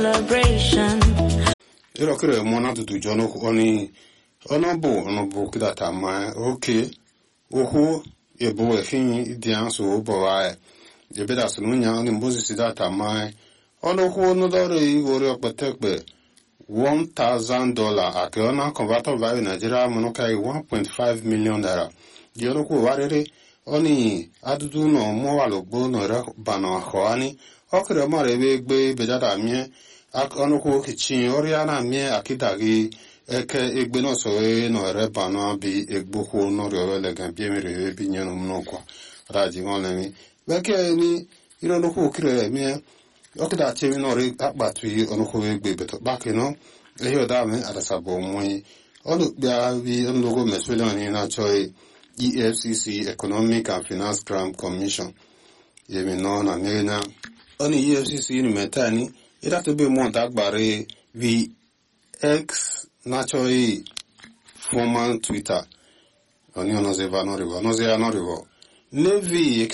celebration. Ero kire mona tutu jono oni onobo kidata ma okay ohu ebo efin dian so bo wa je beda sunu nya oni mbozi sidata ma ono hu no dore igore okpetekpe $1,000 akiona converter value Nigeria monokai $1.5 million. Jero ku warere oni adudu no mo walogbo no ra bana hoani okre mare begbe bejada mie ono ku kichin oriana mie akidagi eke egbe no so no re bana bi egboku no re legan bi mere bi nyano mnokwa raji ngonemi beke ni iro no ku kire mie okida chemi no re akpatu ono ku egbe beto bakino eyo dame adasabo mui onu bia bi onlogo mesulani na choi EFCC Economic and Finance Crime Commission yemi no na nena oni EFCC ni metani ira to be mo dagbare vi X na choi former Twitter oni ono ze va no rivo Navy